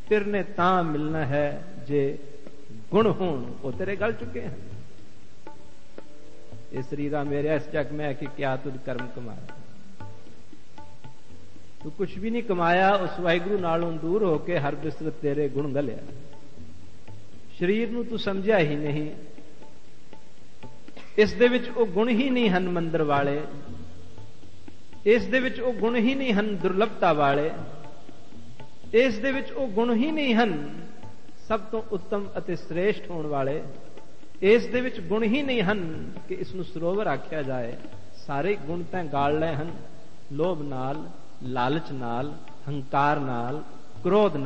ਤਿਰਨੇ ਤਾਂ ਮਿਲਣਾ ਹੈ ਜੇ ਗੁਣ ਹੋਣ, ਉਹ ਤੇਰੇ ਗਲ ਚੁੱਕੇ ਹਨ। ਇਹ ਸਰੀਰਾ ਮੇਰੇ ਇਸ ਜਗ ਮੈਂ ਕਿ ਕਿਆ ਤੁਧ ਕਰਮ ਕਮਾਇਆ। ਤੂੰ ਕੁਛ ਵੀ ਨਹੀਂ ਕਮਾਇਆ, ਉਸ ਵਾਹਿਗੁਰੂ ਨਾਲੋਂ ਦੂਰ ਹੋ ਕੇ ਹਰ ਬਿਸਰਤ ਤੇਰੇ ਗੁਣ ਗਲਿਆ। ਸਰੀਰ ਨੂੰ ਤੂੰ ਸਮਝਿਆ ਹੀ ਨਹੀਂ, ਇਸ ਦੇ ਵਿੱਚ ਉਹ ਗੁਣ ਹੀ ਨਹੀਂ ਹਨ ਮੰਦਰ ਵਾਲੇ, ਇਸ ਦੇ ਵਿੱਚ ਉਹ ਗੁਣ ਹੀ ਨਹੀਂ ਹਨ ਦੁਰਲਭਤਾ ਵਾਲੇ, ਇਸ ਦੇ ਵਿੱਚ ਉਹ ਗੁਣ ਹੀ ਨਹੀਂ ਹਨ ਸਭ ਤੋਂ ਉੱਤਮ ਅਤੇ ਸ੍ਰੇਸ਼ਟ ਹੋਣ ਵਾਲੇ, ਇਸ ਦੇ ਵਿੱਚ ਗੁਣ ਹੀ ਨਹੀਂ ਹਨ ਕਿ ਇਸ ਨੂੰ ਸਰੋਵਰ ਆਖਿਆ ਜਾਏ। ਸਾਰੇ ਗੁਣ ਤਾਂ ਗਾਲ ਲਏ ਹਨ ਲੋਭ ਨਾਲ, ਲਾਲਚ ਨਾਲ, ਹੰਕਾਰ ਨਾਲ, ਕ੍ਰੋਧ